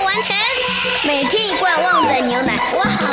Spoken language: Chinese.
完成。每天一罐旺仔牛奶，我好